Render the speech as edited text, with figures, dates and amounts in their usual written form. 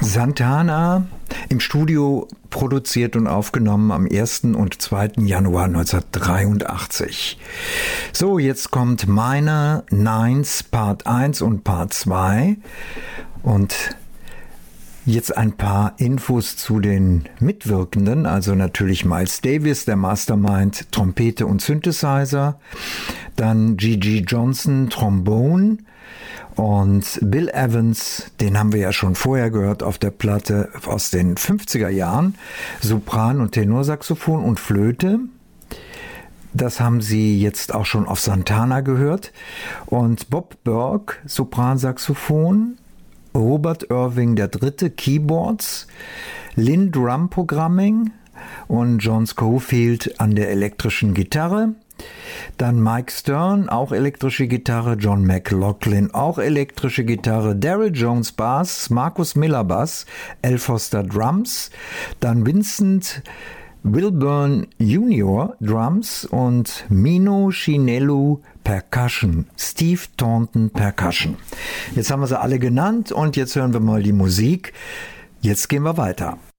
Santana im Studio produziert und aufgenommen am 1. und 2. Januar 1983. So, jetzt kommt meine Nines Part 1 und Part 2 und jetzt ein paar Infos zu den Mitwirkenden, also natürlich Miles Davis, der Mastermind, Trompete und Synthesizer, dann Gigi Johnson, Trombone, und Bill Evans, den haben wir ja schon vorher gehört auf der Platte aus den 50er Jahren, Sopran- und Tenorsaxophon und Flöte. Das haben Sie jetzt auch schon auf Santana gehört. Und Bob Burke, Sopransaxophon, Robert Irving III., Keyboards, Lynn Drum Programming und John Scofield an der elektrischen Gitarre. Dann Mike Stern, auch elektrische Gitarre, John McLaughlin, auch elektrische Gitarre, Daryl Jones Bass, Marcus Miller Bass, Al Foster Drums, dann Vincent Wilburn Jr. Drums und Mino Chinello Percussion, Steve Taunton Percussion. Jetzt haben wir sie alle genannt und jetzt hören wir mal die Musik. Jetzt gehen wir weiter.